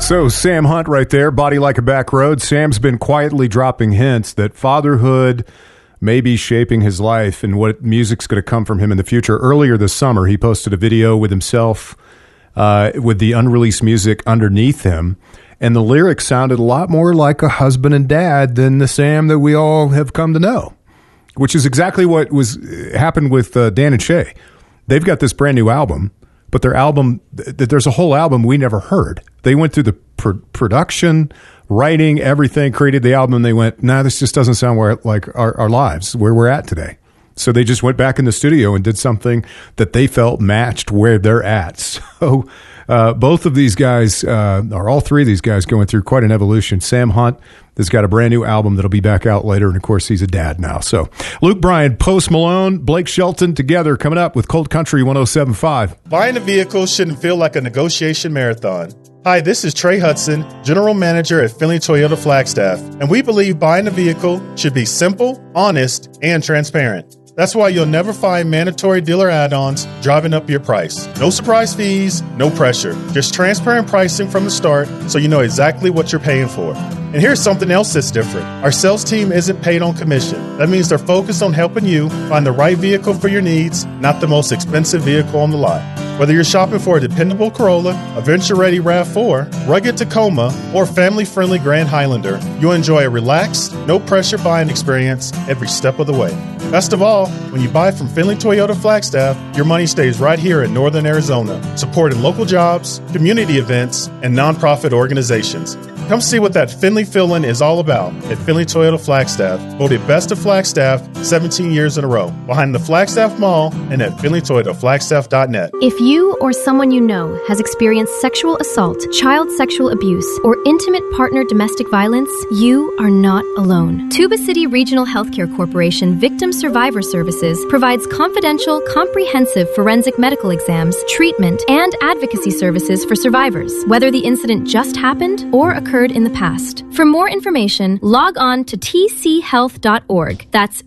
So Sam Hunt right there, Body Like a Back Road. Sam's been quietly dropping hints that fatherhood may be shaping his life and what music's going to come from him in the future. Earlier this summer, he posted a video with himself with the unreleased music underneath him, and the lyrics sounded a lot more like a husband and dad than the Sam that we all have come to know, which is exactly what happened with Dan and Shay. They've got this brand new album, but their album, there's a whole album we never heard. They went through the production, writing, everything, created the album, and they went, nah, this just doesn't sound like our lives, where we're at today. So they just went back in the studio and did something that they felt matched where they're at. So both of these guys, or all three of these guys, going through quite an evolution. Sam Hunt has got a brand new album that'll be back out later, and of course he's a dad now. So Luke Bryan, Post Malone, Blake Shelton together coming up with Cold Country 107.5. Buying a vehicle shouldn't feel like a negotiation marathon. Hi, this is Trey Hudson, General Manager at Findlay Toyota Flagstaff, and we believe buying a vehicle should be simple, honest, and transparent. That's why you'll never find mandatory dealer add-ons driving up your price. No surprise fees, no pressure. Just transparent pricing from the start so you know exactly what you're paying for. And here's something else that's different. Our sales team isn't paid on commission. That means they're focused on helping you find the right vehicle for your needs, not the most expensive vehicle on the lot. Whether you're shopping for a dependable Corolla, a venture-ready RAV4, rugged Tacoma, or family-friendly Grand Highlander, you'll enjoy a relaxed, no-pressure buying experience every step of the way. Best of all, when you buy from Findlay Toyota Flagstaff, your money stays right here in Northern Arizona, supporting local jobs, community events, and nonprofit organizations. Come see what that Findlay feeling is all about at Findlay Toyota Flagstaff, voted Best of Flagstaff 17 years in a row, behind the Flagstaff Mall and at FindlayToyotaFlagstaff.net. If you or someone you know has experienced sexual assault, child sexual abuse, or intimate partner domestic violence, you are not alone. Tuba City Regional Healthcare Corporation Victim Survivor Services provides confidential, comprehensive forensic medical exams, treatment, and advocacy services for survivors, whether the incident just happened or occurred in the past. For more information, log on to tchealth.org. That's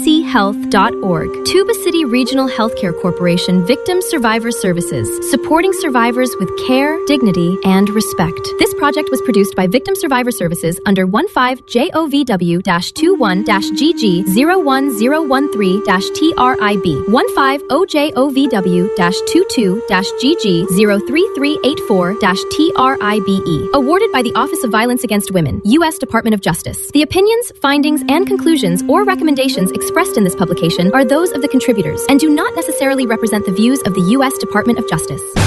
tchealth.org. Tuba City Regional Healthcare Corporation Victim Survivor Services, supporting survivors with care, dignity, and respect. This project was produced by Victim Survivor Services under 15JOVW-21-GG01013-TRIB, 15OJOVW-22-GG03384-TRIBE, awarded by the Office of Violence Against Women, U.S. Department of Justice. The opinions, findings, and conclusions or recommendations expressed in this publication are those of the contributors and do not necessarily represent the views of the U.S. Department of Justice.